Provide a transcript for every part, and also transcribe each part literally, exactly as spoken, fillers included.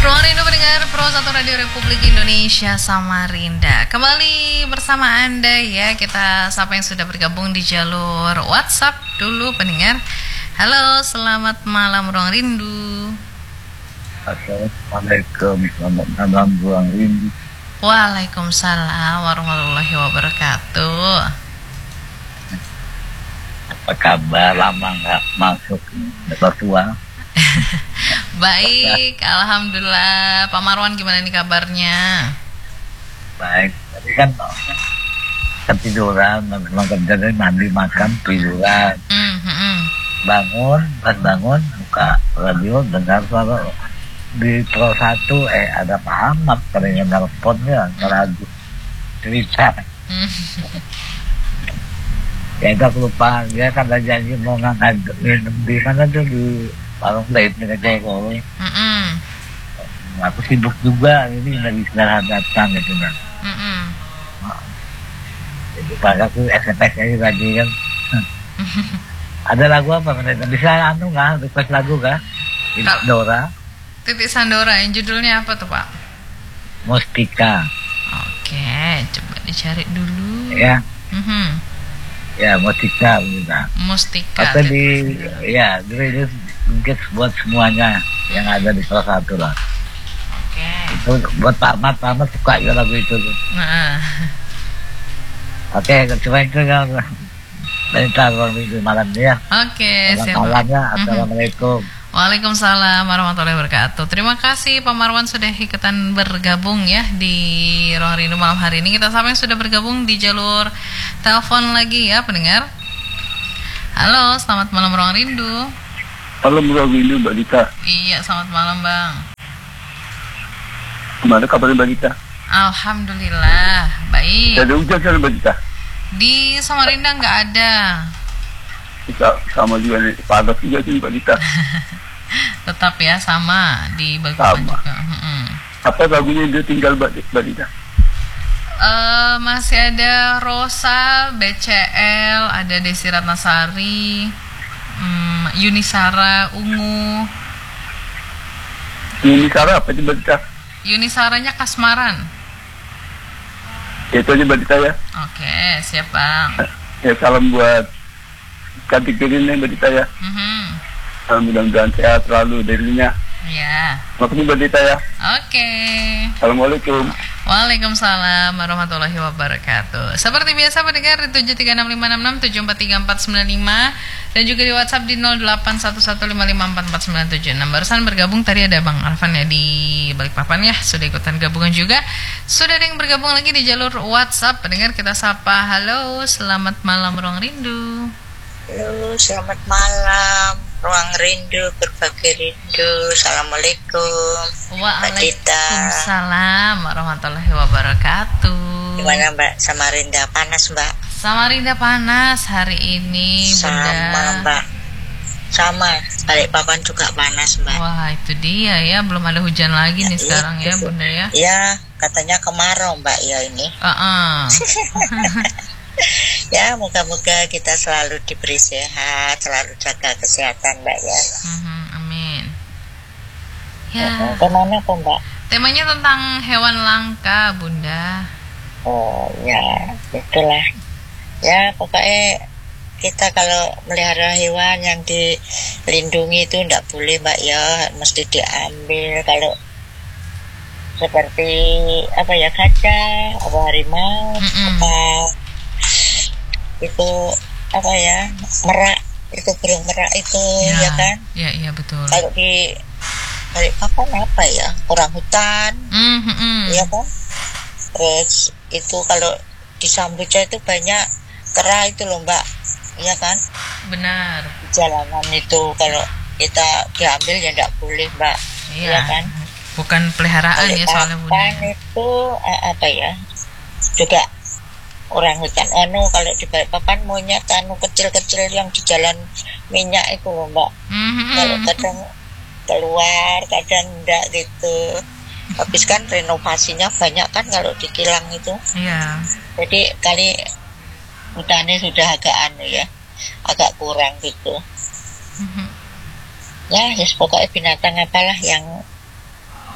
Ruang Rindu pendengar Pro satu Radio Republik Indonesia Samarinda. Kembali bersama Anda ya. Kita siapa yang sudah bergabung di jalur WhatsApp dulu pendengar. Halo, selamat malam Ruang Rindu. Assalamualaikum, selamat malam Ruang Rindu. Waalaikumsalam warahmatullahi wabarakatuh. Apa kabar? Lama nggak masuk virtual. Baik, alhamdulillah. Pak Marwan gimana nih kabarnya? Baik, tadi kan ketiduran, memang kerja dari mandi makan tiduran. Mm, mm, mm. Bangun, pas bangun buka radio dengar suara di Pro satu, eh ada Pak Ahmad pengen nelponnya lagu cerita. Mm. Ya itu aku lupa, dia kan ada janji mau ngangkat minum di mana tuh di warung late nih kalau Mm-mm. aku sibuk juga ini lagi istirahat datang gitu kan. Mm-mm. Jadi pas aku S M S aja tadi kan. Ada lagu apa mereka bisa anu nggak request lagu kah? Kak. Dora Titik Sandora yang judulnya apa tuh Pak? Mustika Oke, coba dicari dulu. ya Mhm. ya Mustika gitu. Mustika. Atau di ya jadi mungkin buat semuanya yang ada di salah satu lah. Oke. Itu buat Pak Ahmad, Pak Ahmad suka ya lagu itu tuh. Nah. Oke, coba itu kan dari tahun minggu malam ya. Oke, siap. Malamnya, Mhm. assalamualaikum. Waalaikumsalam warahmatullahi wabarakatuh. Terima kasih Pak Marwan sudah ikutan bergabung ya di Ruang Rindu malam hari ini. Kita sama yang sudah bergabung di jalur telepon lagi ya pendengar. Halo, selamat malam Ruang Rindu. Malam Ruang Rindu Mbak Dita. Iya, selamat malam Bang. Gimana kabarnya Mbak Dita? Alhamdulillah, baik. Ada hujan kan Mbak Dita? Di Samarinda nggak ada. Kita sama juga nih, panas juga sih Mbak Dita. Tetap ya sama di Balikpapan Sama. juga. Mm-mm. Apa lagunya dia tinggal Mbak Mbak Dita? Eh, masih ada Rosa, B C L, ada Desi Ratnasari, hmm, Yunisara, Ungu. Ini Sarah apa sih Mbak Dita? Yunisaranya Kasmaran. Ya, itu aja Mbak Dita ya. Oke, siap Bang. Ya salam buat cantik dirinya Mbak Dita ya. Mhm. Uh, mudah-mudahan sehat selalu dirinya. Ya, Makasih Mbak Dita ya. oke. Assalamualaikum. Waalaikumsalam warahmatullahi wabarakatuh. Seperti biasa pendengar di tujuh tiga enam lima enam enam tujuh empat tiga empat sembilan lima dan juga di WhatsApp di nol delapan satu satu lima lima empat empat sembilan tujuh enam. Barusan bergabung tadi ada Bang Arfan ya di Balikpapan ya, sudah ikutan gabungan juga. Sudah ada yang bergabung lagi di jalur WhatsApp. Pendengar kita sapa. Halo, selamat malam Ruang Rindu. Halo, selamat malam. Ruang Rindu, berbagi rindu. Assalamualaikum. Waalaikumsalam warahmatullahi wabarakatuh. Gimana Mbak Samarinda? Panas Mbak? Samarinda panas hari ini Sama Bunda. Mbak. Sama. Balikpapan juga panas Mbak. Wah itu dia ya, belum ada hujan lagi nih Ya, sekarang ya itu. Bunda ya. Ya, katanya kemarau Mbak ya ini. Uh-uh. Ya, moga-moga kita selalu diberi sehat, selalu jaga kesehatan Mbak ya. Mhm, amin. Ya, Kemana tuh Mbak? temanya tentang hewan langka Bunda. Oh ya, itulah. Ya, pokoknya kita kalau melihara hewan yang dilindungi itu tidak boleh Mbak ya, mesti diambil. Kalau seperti apa ya, gajah, apa harimau, Mm-mm. apa itu apa ya, merak, itu burung merak itu ya, kan. Ya, iya betul. Kalau di Balikpapan apa ya, orang hutan, Mhm. ya kan. Terus itu kalau di Sambuca itu banyak kera itu loh Mbak, ya kan. Benar. Di jalanan itu kalau kita diambil ya tidak boleh Mbak, Iya. ya kan. Bukan peliharaan ya soalnya Bunda. Balikpapan itu eh, apa ya, juga orang hutan. Anu kalau di Balikpapan monyet anu kecil-kecil yang di jalan minyak itu loh Mbak. Mhm. Kalau kadang keluar, kadang enggak gitu. Habis kan renovasinya banyak kan kalau di kilang itu. Iya. Jadi kali hutannya sudah agak anu ya, agak kurang gitu. Mhm. Ya, yes, pokoknya binatang apalah yang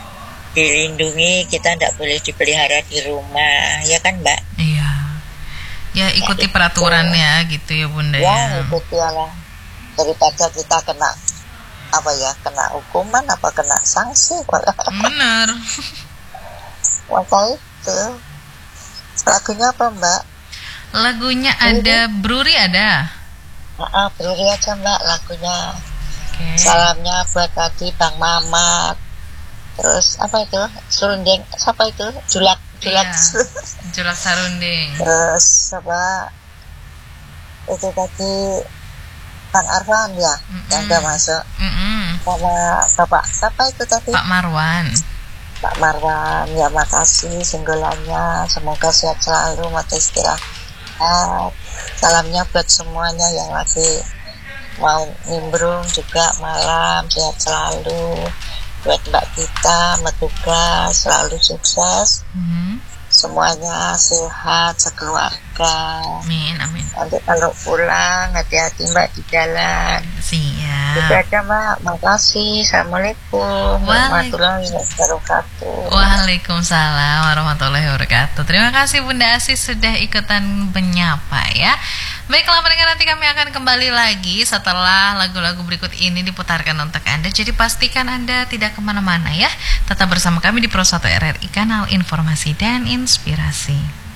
dilindungi, kita tidak boleh dipelihara di rumah, ya kan Mbak? Iya. Ya ikuti peraturannya gitu ya Bunda Ya, ya. ikuti lah. Daripada kita kena apa ya, kena hukuman apa kena sanksi. Benar. Maka itu. Lagunya apa Mbak? Lagunya ada Bruri ada. Nah, beri aja Mbak lagunya. Oke. Salamnya buat tadi Bang Mamat. Terus apa itu? Serundeng, siapa itu? Julak, julak. Iya. Julak Sarunding. Terus apa? Itu tadi Bang Arfan ya, Mm-mm. yang udah masuk. Mm-mm. Sama Bapak, siapa itu tadi? Pak Marwan. Pak Marwan, ya makasih singgolannya. Semoga sehat selalu, mati istirahat. Salamnya buat semuanya yang lagi mau nimbrung juga malam, sehat selalu. Buat Mbak Gita, Metugas, selalu sukses. Mhm. Semuanya sehat, sekeluarga. Amin, amin. Nanti kalau pulang, hati-hati Mbak di jalan. Siap. Itu aja Mbak, makasih. Assalamualaikum warahmatullahi wabarakatuh. Waalaikumsalam warahmatullahi wabarakatuh. Terima kasih Bunda Asis sudah ikutan menyapa ya. Baiklah pendengar, nanti kami akan kembali lagi setelah lagu-lagu berikut ini diputarkan untuk Anda. Jadi pastikan Anda tidak kemana-mana ya. Tetap bersama kami di Pro satu R R I, kanal informasi dan inspirasi.